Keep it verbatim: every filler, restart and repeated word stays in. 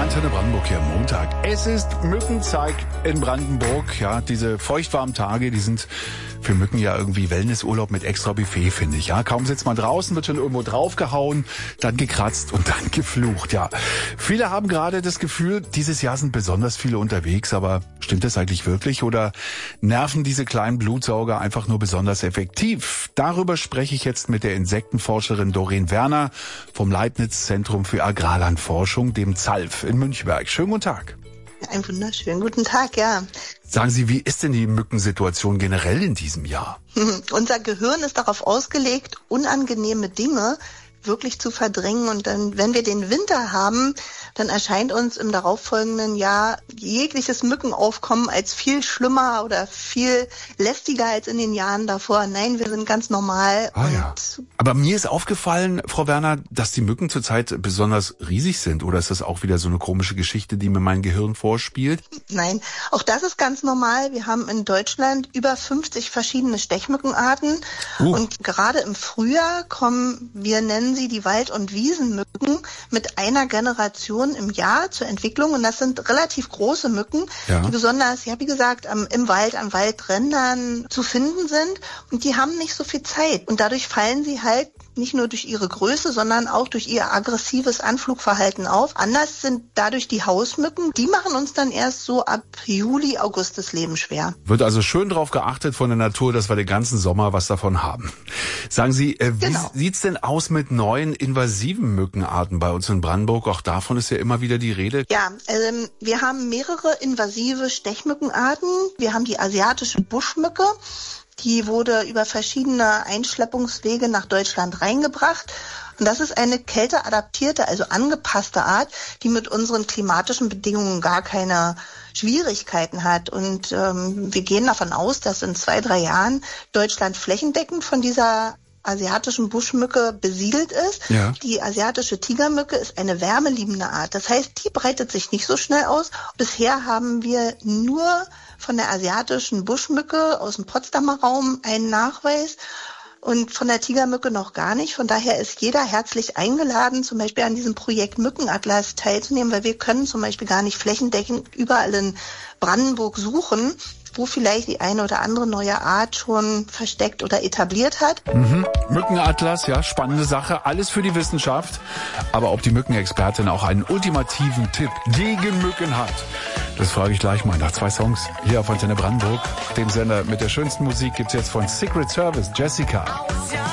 Antenne Brandenburg hier am Montag. Es ist Mückenzeit in Brandenburg. Ja, diese feuchtwarmen Tage, die sind für Mücken ja irgendwie Wellnessurlaub mit extra Buffet, finde ich. Ja, kaum sitzt man draußen, wird schon irgendwo draufgehauen, dann gekratzt und dann geflucht. Ja, viele haben gerade das Gefühl, dieses Jahr sind besonders viele unterwegs. Aber stimmt das eigentlich wirklich? Oder nerven diese kleinen Blutsauger einfach nur besonders effektiv? Darüber spreche ich jetzt mit der Insektenforscherin Doreen Werner vom Leibniz-Zentrum für Agrarlandforschung, dem ZALF in Münchberg. Schönen guten Tag. Einen wunderschönen guten Tag, ja. Sagen Sie, wie ist denn die Mückensituation generell in diesem Jahr? Unser Gehirn ist darauf ausgelegt, unangenehme Dinge wirklich zu verdrängen. Und dann, wenn wir den Winter haben, dann erscheint uns im darauffolgenden Jahr jegliches Mückenaufkommen als viel schlimmer oder viel lästiger als in den Jahren davor. Nein, wir sind ganz normal. Ah, und ja. Aber mir ist aufgefallen, Frau Werner, dass die Mücken zurzeit besonders riesig sind. Oder ist das auch wieder so eine komische Geschichte, die mir mein Gehirn vorspielt? Nein, auch das ist ganz normal. Wir haben in Deutschland über fünfzig verschiedene Stechmückenarten. Uh. Und gerade im Frühjahr kommen, wir nennen sie die Wald- und Wiesenmücken, mit einer Generation im Jahr zur Entwicklung. Und das sind relativ große Mücken, ja. die besonders, ja wie gesagt, am, im Wald, an Waldrändern zu finden sind. Und die haben nicht so viel Zeit. Und dadurch fallen sie halt nicht nur durch ihre Größe, sondern auch durch ihr aggressives Anflugverhalten auf. Anders sind dadurch die Hausmücken. Die machen uns dann erst so ab Juli, August das Leben schwer. Wird also schön drauf geachtet von der Natur, dass wir den ganzen Sommer was davon haben. Sagen Sie, äh, wie genau. sieht's denn aus mit neuen invasiven Mückenarten bei uns in Brandenburg? Auch davon ist ja immer wieder die Rede. Ja, ähm, wir haben mehrere invasive Stechmückenarten. Wir haben die asiatische Buschmücke. Die wurde über verschiedene Einschleppungswege nach Deutschland reingebracht. Und das ist eine kälteadaptierte, also angepasste Art, die mit unseren klimatischen Bedingungen gar keine Schwierigkeiten hat. Und ähm, wir gehen davon aus, dass in zwei, drei Jahren Deutschland flächendeckend von dieser asiatischen Buschmücke besiedelt ist. Ja. Die asiatische Tigermücke ist eine wärmeliebende Art. Das heißt, die breitet sich nicht so schnell aus. Bisher haben wir nur von der asiatischen Buschmücke aus dem Potsdamer Raum einen Nachweis und von der Tigermücke noch gar nicht. Von daher ist jeder herzlich eingeladen, zum Beispiel an diesem Projekt Mückenatlas teilzunehmen, weil wir können zum Beispiel gar nicht flächendeckend überall in Brandenburg suchen, wo vielleicht die eine oder andere neue Art schon versteckt oder etabliert hat. Mhm. Mückenatlas, ja, spannende Sache. Alles für die Wissenschaft. Aber ob die Mückenexpertin auch einen ultimativen Tipp gegen Mücken hat, das frage ich gleich mal nach zwei Songs hier auf Antenne Brandenburg. Dem Sender mit der schönsten Musik gibt's jetzt von Secret Service, Jessica.